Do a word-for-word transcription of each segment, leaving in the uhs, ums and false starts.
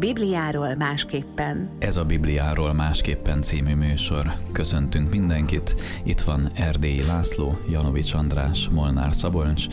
Bibliáról másképpen. Ez a Bibliáról másképpen című műsor. Köszöntünk mindenkit. Itt van Erdélyi László, Janovics András, Molnár Szabolcs,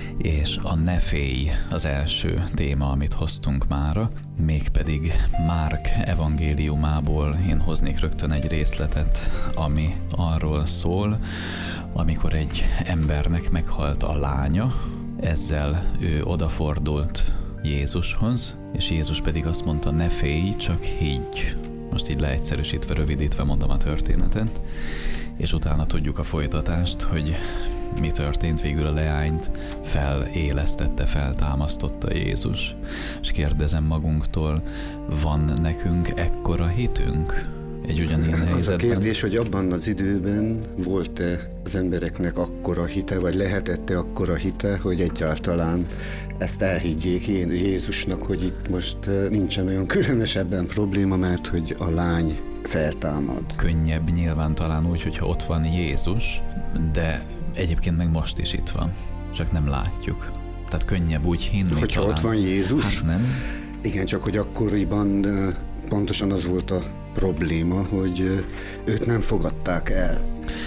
és a Ne félj az első téma, amit hoztunk mára, mégpedig Márk evangéliumából én hoznék rögtön egy részletet, ami arról szól, amikor egy embernek meghalt a lánya, ezzel ő odafordult Jézushoz, és Jézus pedig azt mondta, ne félj, csak higgy. Most így leegyszerűsítve, rövidítve mondom a történetet, és utána tudjuk a folytatást, hogy mi történt. Végül a leányt felélesztette, feltámasztotta Jézus. És kérdezem magunktól, van nekünk ekkora hitünk egy ugyanilyen helyzetben? Az a kérdés, hogy abban az időben volt-e az embereknek akkora hite, vagy lehetett-e akkora hite, hogy egyáltalán ezt elhiggyék én Jézusnak, hogy itt most nincsen olyan különösebben probléma, mert hogy a lány feltámad. Könnyebb nyilván talán úgy, hogyha ott van Jézus, de egyébként meg most is itt van, csak nem látjuk. Tehát könnyebb úgy hinni. Hogyha talán. Ott van Jézus? Hát nem. Igen, csak hogy akkoriban pontosan az volt a probléma, hogy őt nem fogadták el.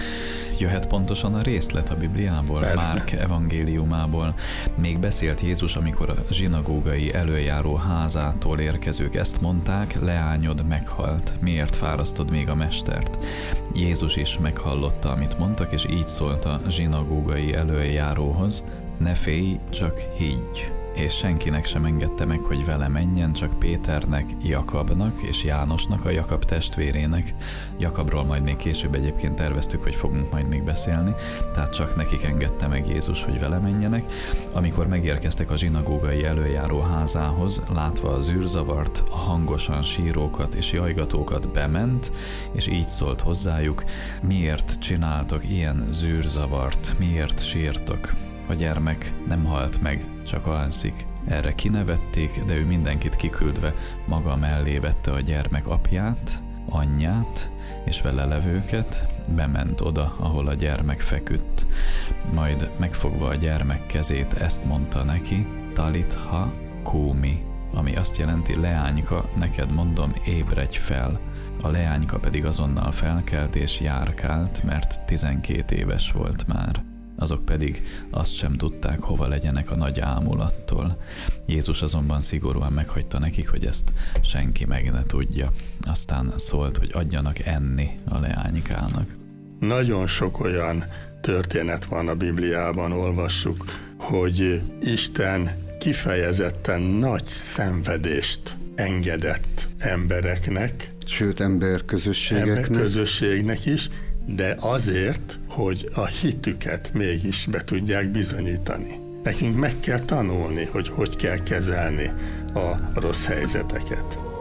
Jöhet pontosan a részlet a Bibliából, Persze. Márk evangéliumából. Még beszélt Jézus, amikor a zsinagógai előjáró házától érkezők ezt mondták, leányod meghalt, miért fárasztod még a mestert? Jézus is meghallotta, amit mondtak, és így szólt a zsinagógai előjáróhoz, ne félj, csak higgy. És senkinek sem engedte meg, hogy vele menjen, csak Péternek, Jakabnak és Jánosnak, a Jakab testvérének. Jakabról majd még később egyébként terveztük, hogy fogunk majd még beszélni, tehát csak nekik engedte meg Jézus, hogy vele menjenek. Amikor megérkeztek a zsinagógai előjáró házához, látva az űrzavart, a hangosan sírókat és jajgatókat bement, és így szólt hozzájuk, miért csináltok ilyen zűrzavart, miért sírtok? A gyermek nem halt meg, csak alszik. Erre kinevették, de ő mindenkit kiküldve maga mellé vette a gyermek apját, anyját és vele levőket, bement oda, ahol a gyermek feküdt. Majd megfogva a gyermek kezét ezt mondta neki, talitha kumi, ami azt jelenti, leányka, neked mondom, ébredj fel. A leányka pedig azonnal felkelt és járkált, mert tizenkét éves volt már. Azok pedig azt sem tudták, hova legyenek a nagy ámulattól. Jézus azonban szigorúan meghagyta nekik, hogy ezt senki meg ne tudja. Aztán szólt, hogy adjanak enni a leánykának. Nagyon sok olyan történet van a Bibliában, olvassuk, hogy Isten kifejezetten nagy szenvedést engedett embereknek, Sőt, emberközösségeknek. Emberközösségnek is, de azért, hogy a hitüket mégis be tudják bizonyítani. Nekünk meg kell tanulni, hogy hogy kell kezelni a rossz helyzeteket.